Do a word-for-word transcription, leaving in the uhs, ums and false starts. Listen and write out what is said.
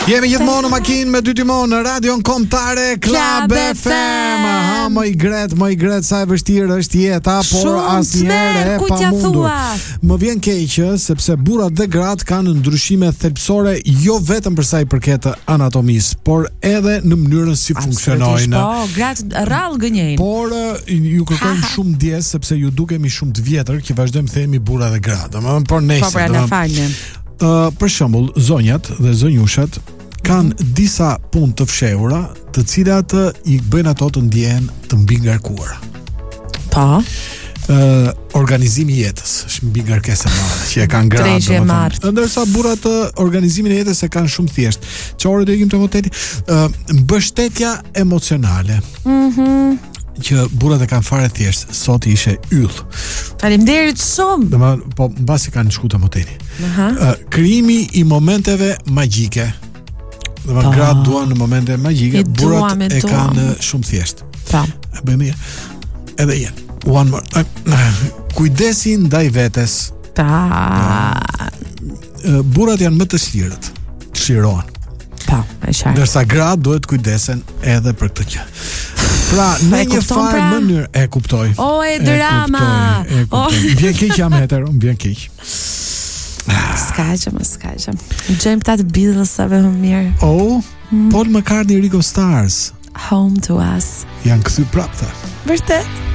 Jemi gjithmonë në makinë me dy timon në radion kombëtare Club F M. Ha, më i gret, më i gret sa e vështirë është jeta, por asnjëherë e pamundur. Më vjen keq sepse burrat dhe gratë kanë ndryshime thelbësore jo vetëm për sa i përket anatomisë, por edhe në mënyrën si funksionojnë. Po, gratë rrallë gënjejnë. Por ju kërkojmë shumë ndjes sepse ju dukemi shumë të vjetër që vazhdojmë të themi burra dhe gratë. Domethënë, por nesër. Po, pra na falni. Uh, për shembull, zonjat dhe zonjushat kanë disa punë të fshehura, të cilat i bëjnë ato të ndjehen të mbi ngarkuara. Po. Uh, organizimi i jetës është mbi ngarkesën e madhe që e kanë gratë, domethënë. Ndërsa burrat organizimin e jetës e kanë shumë thjesht. Çfarë do ikim te hoteli? Uh, mbështetja emocionale. Mhm. Që burrat e kanë fare thjesht, sot ishe yll. Faleminderit shumë. Domethënë, po mbasi kanë shkuar te moteli. Aha. Uh, krijimi i momenteve magjike. Domethënë, gratë duan në momente magjike, burrat e kanë shumë thjesht. Po. E bëjmë mirë. Edhe ja. One more. Uh, kujdesi ndaj vetes. Ta. Uh, burrat janë më të çlirët. Çlirohen. Po, e qartë. Ndërsa gratë duhet kujdesen edhe për këtë gjë. Pra, në një farë pra? mënyrë e kuptoj. O, e drama. E kuptoj. E kuptoj. Më vjen keq jam hetero, më vjen keq. Ska që më ska që. Në gjejmë këta të Beatlesave më mirë. Oh, mm. Paul McCartney, Ringo Starr. Home to us. Janë kthy prapë. Vërtet.